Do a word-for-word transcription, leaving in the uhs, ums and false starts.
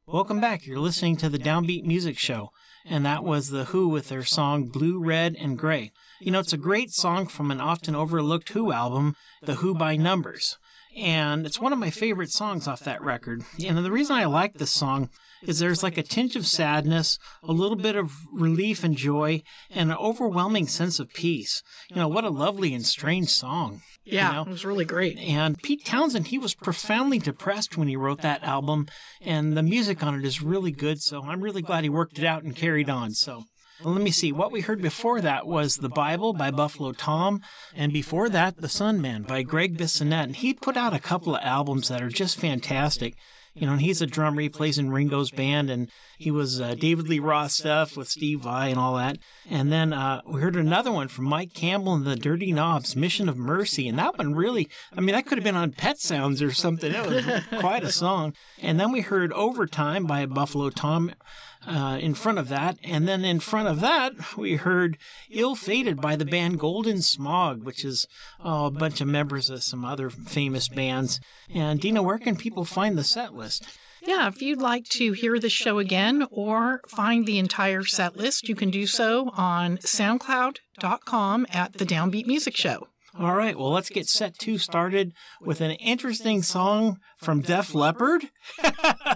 Welcome back. You're listening to the Downbeat Music Show, and that was The Who with their song Blue, Red, and Gray. You know, it's a great song from an often overlooked Who album, The Who by Numbers, and it's one of my favorite songs off that record. And the reason I like this song is there's like a tinge of sadness, a little bit of relief and joy, and an overwhelming sense of peace. You know, what a lovely and strange song. Yeah, you know? It was really great. And Pete Townsend, he was profoundly depressed when he wrote that album, and the music on it is really good, so I'm really glad he worked it out and carried on. So well, let me see. What we heard before that was The Bible by Buffalo Tom, and before that, The Sun Man by Greg Bissonette. And he put out a couple of albums that are just fantastic. You know, and he's a drummer. He plays in Ringo's band, and he was uh, David Lee Roth stuff with Steve Vai and all that. And then uh, we heard another one from Mike Campbell and the Dirty Knobs, Mission of Mercy. And that one really, I mean, that could have been on Pet Sounds or something. It was quite a song. And then we heard Overtime by Buffalo Tom uh, in front of that. And then in front of that, we heard Ill Fated by the band Golden Smog, which is oh, a bunch of members of some other famous bands. And Dina, where can people find the set list? Yeah, if you'd like to hear the show again or find the entire set list, you can do so on soundcloud dot com at the Downbeat Music Show. All right, well, let's get set two started with an interesting song from Def Leppard.